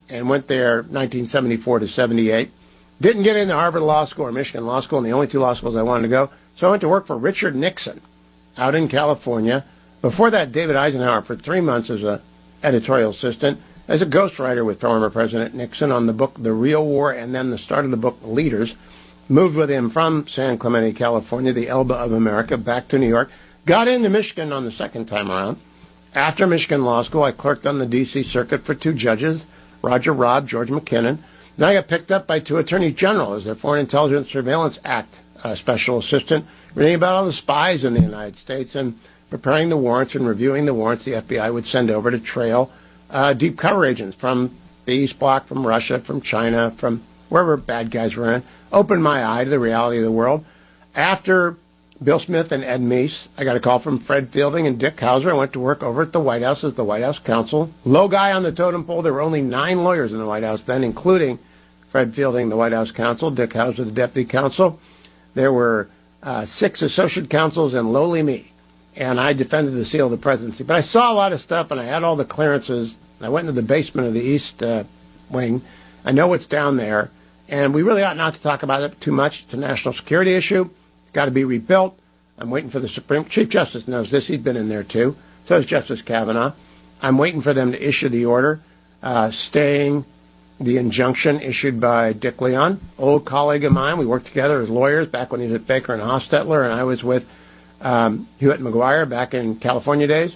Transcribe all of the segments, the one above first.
and went there 1974 to 78. Didn't get into Harvard Law School or Michigan Law School, and the only two law schools I wanted to go. So I went to work for Richard Nixon out in California. Before that, David Eisenhower for 3 months as an editorial assistant, as a ghostwriter with former President Nixon on the book The Real War, and then the start of the book Leaders. Moved with him from San Clemente, California, the Elba of America, back to New York. Got into Michigan on the second time around. After Michigan Law School, I clerked on the D.C. Circuit for two judges, Roger Robb, George McKinnon. Then I got picked up by two attorneys general as their Foreign Intelligence Surveillance Act special assistant, reading about all the spies in the United States and preparing the warrants and reviewing the warrants the FBI would send over to trail deep cover agents from the East Bloc, from Russia, from China, from wherever bad guys were in. Opened my eye to the reality of the world. After Bill Smith and Ed Meese, I got a call from Fred Fielding and Dick Hauser. I went to work over at the White House as the White House counsel. Low guy on the totem pole. There were only 9 lawyers in the White House then, including Fred Fielding, the White House counsel, Dick Hauser, the deputy counsel. There were 6 associate counsels and lowly me. And I defended the seal of the presidency. But I saw a lot of stuff, and I had all the clearances. I went into the basement of the East Wing. I know what's down there. And we really ought not to talk about it too much. It's a national security issue. It's got to be rebuilt. I'm waiting for the Supreme Chief Justice knows this. He's been in there, too. So is Justice Kavanaugh. I'm waiting for them to issue the order, staying the injunction issued by Dick Leon, old colleague of mine. We worked together as lawyers back when he was at Baker and Hostetler, and I was with Hewitt McGuire back in California days.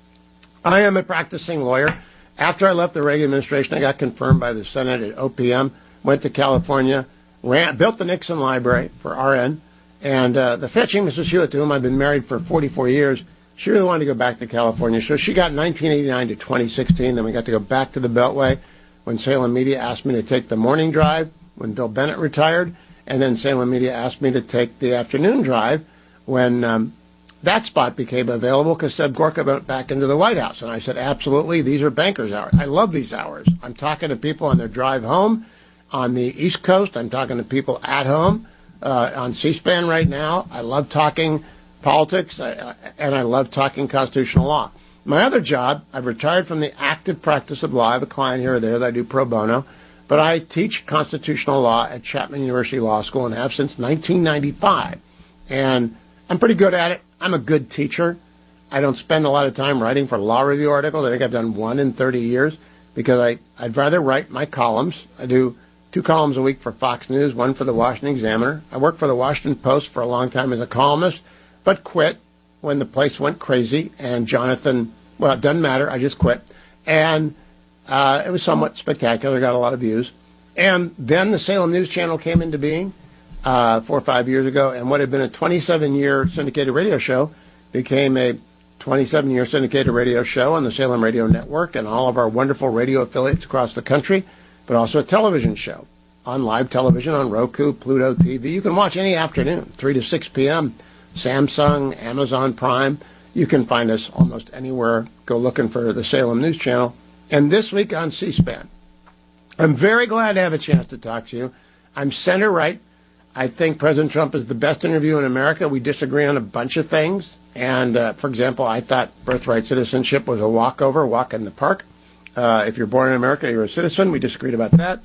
I am a practicing lawyer. After I left the Reagan administration, I got confirmed by the Senate at OPM, went to California, built the Nixon Library for RN, and the fetching Mrs. Hewitt, to whom I've been married for 44 years, she really wanted to go back to California. So she got 1989 to 2016. Then we got to go back to the Beltway when Salem Media asked me to take the morning drive when Bill Bennett retired. And then Salem Media asked me to take the afternoon drive when that spot became available because Seb Gorka went back into the White House. And I said, absolutely, these are bankers' hours. I love these hours. I'm talking to people on their drive home on the East Coast. I'm talking to people at home on C-SPAN right now. I love talking politics, and I love talking constitutional law. My other job, I've retired from the active practice of law. I have a client here or there that I do pro bono, but I teach constitutional law at Chapman University Law School and have since 1995. And I'm pretty good at it. I'm a good teacher. I don't spend a lot of time writing for law review articles. I think I've done 1 in 30 years because I'd rather write my columns. I do 2 columns a week for Fox News, 1 for the Washington Examiner. I worked for the Washington Post for a long time as a columnist, but quit when the place went crazy. And Jonathan, well, it doesn't matter. I just quit. And it was somewhat spectacular. Got a lot of views. And then the Salem News Channel came into being 4 or 5 years ago. And what had been a 27-year syndicated radio show became a 27-year syndicated radio show on the Salem Radio Network and all of our wonderful radio affiliates across the country, but also a television show on live television on Roku, Pluto TV. You can watch any afternoon, 3 to 6 p.m., Samsung, Amazon Prime. You can find us almost anywhere. Go looking for the Salem News Channel. And this week on C-SPAN, I'm very glad to have a chance to talk to you. I'm center right. I think President Trump is the best interview in America. We disagree on a bunch of things. And, for example, I thought birthright citizenship was a walk in the park. If you're born in America, you're a citizen. We disagreed about that.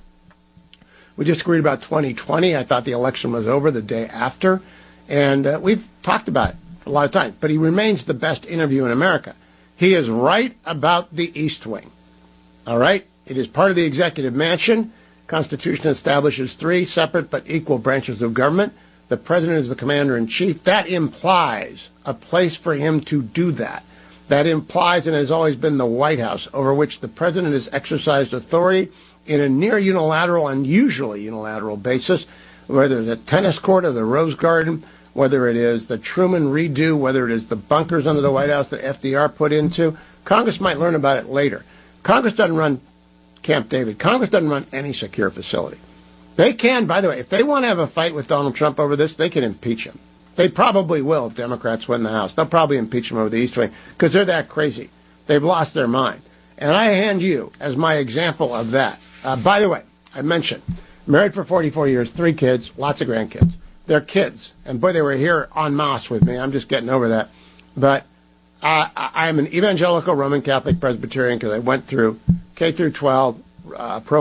We disagreed about 2020. I thought the election was over the day after. And we've talked about it a lot of times. But he remains the best interview in America. He is right about the East Wing. All right? It is part of the executive mansion. Constitution establishes 3 separate but equal branches of government. The president is the commander-in-chief. That implies a place for him to do that. That implies, and has always been, the White House, over which the president has exercised authority in a near unilateral and usually unilateral basis, whether it's a tennis court or the Rose Garden, whether it is the Truman redo, whether it is the bunkers under the White House that FDR put into. Congress might learn about it later. Congress doesn't run Camp David. Congress doesn't run any secure facility. They can, by the way, if they want to have a fight with Donald Trump over this, they can impeach him. They probably will if Democrats win the House. They'll probably impeach him over the East Wing because they're that crazy. They've lost their mind. And I hand you as my example of that. By the way, I mentioned, married for 44 years, 3 kids, lots of grandkids. They're kids. And boy, they were here en masse with me. I'm just getting over that. But I'm an evangelical Roman Catholic Presbyterian because I went through K through 12, pro